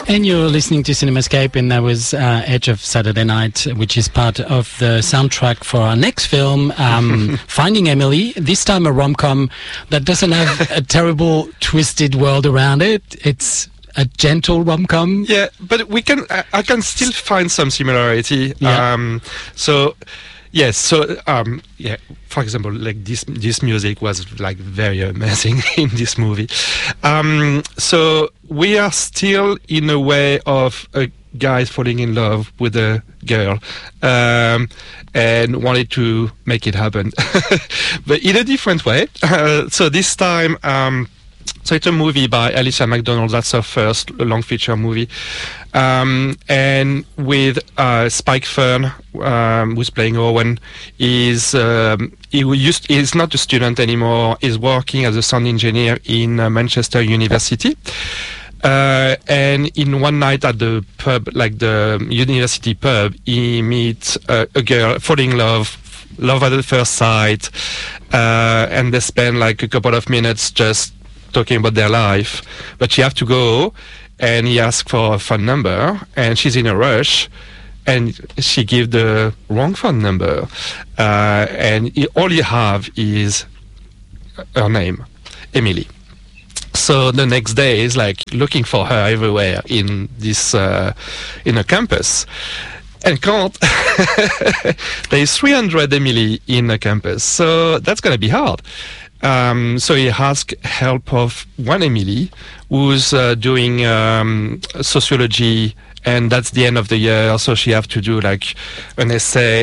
And you're listening to Cinemascape, and that was Edge of Saturday Night, which is part of the soundtrack for our next film, Finding Emily. This time a rom-com that doesn't have a terrible, twisted world around it. It's a gentle rom-com. Yeah, but I can still find some similarity. Yeah. Yes, so for example, like this music was like very amazing in this movie. So we are still in a way of a guy falling in love with a girl and wanted to make it happen, but in a different way. So this time. So it's a movie by Alicia McDonald. That's her first long feature movie. And with Spike Fern, who's playing Owen, he's not a student anymore. He's working as a sound engineer in Manchester University. And in one night at the pub, like the university pub, he meets a girl, falling in love at the first sight, and they spend like a couple of minutes just talking about their life, but she have to go, and he asks for a phone number, and she's in a rush, and she give the wrong phone number, and all you have is her name, Emily. So the next day is like looking for her everywhere in this in a campus, and can't. There is 300 Emily in the campus, so that's gonna be hard. So he asked help of one Emily who's doing sociology, and that's the end of the year, so she have to do like an essay,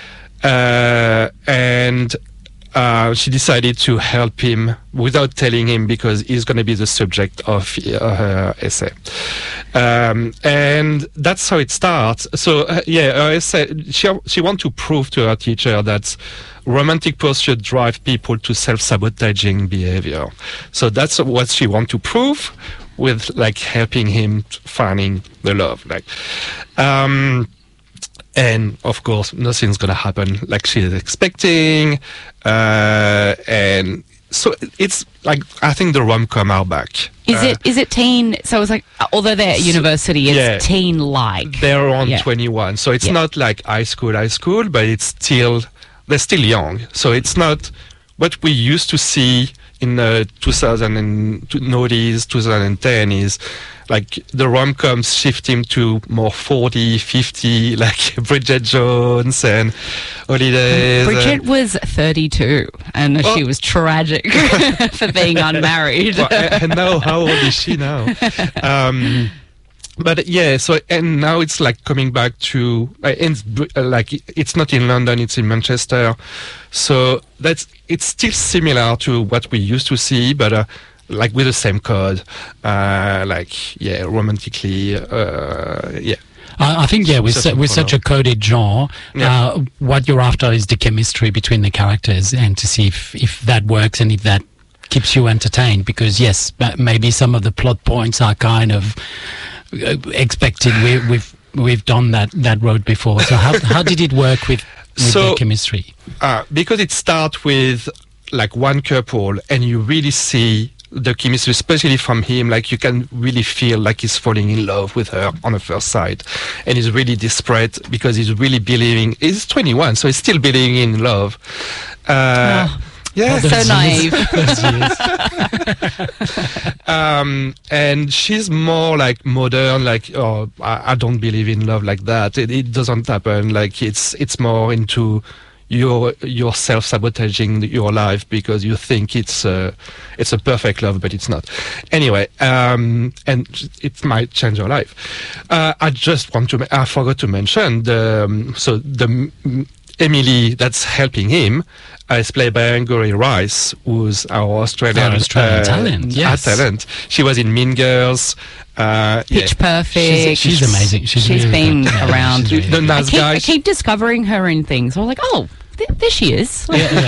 and she decided to help him without telling him, because he's going to be the subject of her essay. And that's how it starts. So her essay, she wants to prove to her teacher that romantic pursuit drive people to self-sabotaging behavior. So that's what she wants to prove, with like helping him finding the love. Like, and of course, nothing's gonna happen like she's expecting. And so it's like, I think the rom-com are back. Is it teen? So it's like, although they're at university, it's teen-like. They're around 21, so it's not like high school, but it's still, they're still young. So it's not what we used to see in the 2000s, 2010 is like the rom-coms shifting to more 40, 50, like Bridget Jones and Holidays. Bridget was 32, and she was tragic for being unmarried. Well, and now, how old is she now? But yeah, so, and now it's like coming back to, like, it's not in London, it's in Manchester. So it's still similar to what we used to see, but like with the same code, romantically, I think, with such a coded genre, what you're after is the chemistry between the characters, and to see if that works and if that keeps you entertained. Because yes, maybe some of the plot points are kind of expected. We've done that road before. So how did it work with the chemistry? Because it starts with like one couple, and you really see the chemistry, especially from him. Like, you can really feel like he's falling in love with her on the first sight, and he's really desperate because he's really believing. He's 21, so he's still believing in love. Yeah, so naive. And she's more like modern, like, oh, I don't believe in love like that. It doesn't happen. Like, it's more into you're self-sabotaging your life because you think it's a perfect love, but it's not. Anyway, and it might change your life. I forgot to mention the Emily that's helping him is played by Angourie Rice, who's our Australian talent. Yes. Talent. She was in Mean Girls. Pitch Perfect. She's amazing. She's really been good. around. The nice guy. I keep discovering her in things. I'm like, oh, there she is.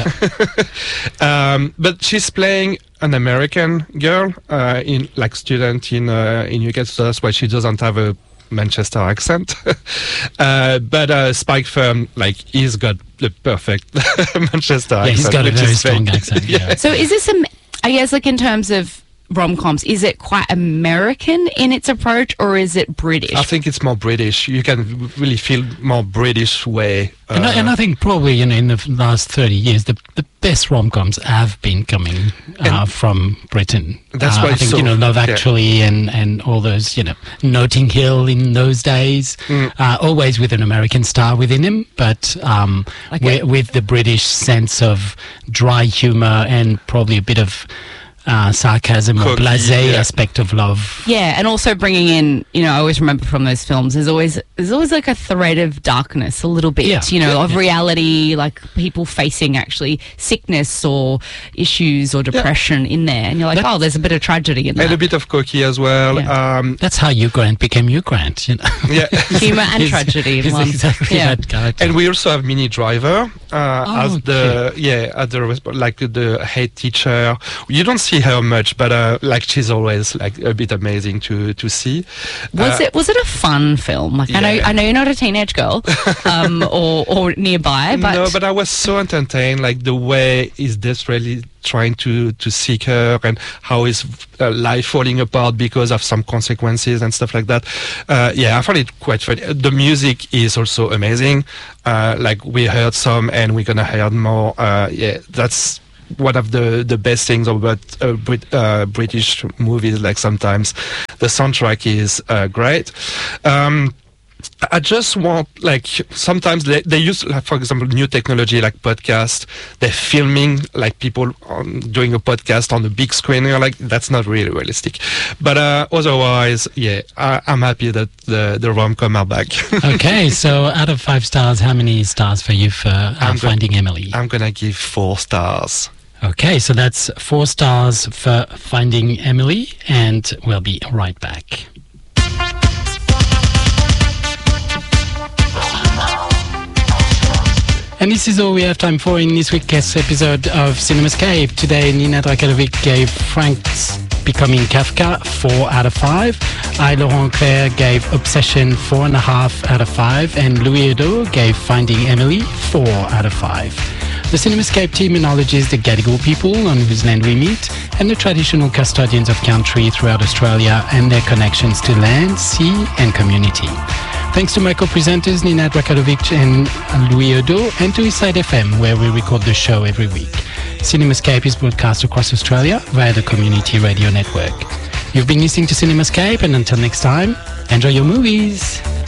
But she's playing an American girl, student in UK. So that's why she doesn't have a Manchester accent. But Spike Fern, like, he's got the perfect Manchester accent. He's got a very strong accent. So is this I guess, like, in terms of rom-coms, is it quite American in its approach, or is it British? I think it's more British. You can really feel more British way. And I think probably in the last 30 years, the best rom-coms have been coming from Britain. That's why I think Love Actually and all those Notting Hill in those days, always with an American star within him, but with the British sense of dry humour and probably a bit of sarcasm or blasé aspect of love. Yeah, and also bringing in, I always remember from those films, there's always like a thread of darkness, a little bit, of reality, like people facing actually sickness or issues or depression in there. And you're like, there's a bit of tragedy in that. And a bit of cocky as well. Yeah. That's how Hugh Grant became Hugh Grant, Yeah. Humour and tragedy in one. Exactly that character. And we also have Minnie Driver as the head teacher. You don't see her much, but she's always like a bit amazing to see. Was it a fun film? Like I know you're not a teenage girl, or nearby, but no, but I was so entertained. Like the way he's desperately trying to seek her, and how his life falling apart because of some consequences and stuff like that. I found it quite funny. The music is also amazing. Like we heard some, and we're gonna hear more. That's one of the best things about British movies. Like sometimes the soundtrack is great. I just want, sometimes they use, for example, new technology like podcast. They're filming people doing a podcast on the big screen. You're like, that's not really realistic. But otherwise, I'm happy that the rom-com are back. Okay, so out of 5 stars, how many stars for you for Finding Emily? I'm gonna give 4 stars. Okay, so that's 4 stars for Finding Emily, and we'll be right back. And this is all we have time for in this week's episode of CinemaScape. Today, Nina Drakadovic gave Frank's Becoming Kafka 4 out of 5. I, Laurent Claire, gave Obsession 4.5 out of 5. And Louis Edo gave Finding Emily 4 out of 5. The CinemaScape team acknowledges the Gadigal people on whose land we meet, and the traditional custodians of country throughout Australia and their connections to land, sea and community. Thanks to my co-presenters Nina Drakadovic and Louis Edo, and to Eastside FM, where we record the show every week. CinemaScape is broadcast across Australia via the Community Radio Network. You've been listening to CinemaScape, and until next time, enjoy your movies!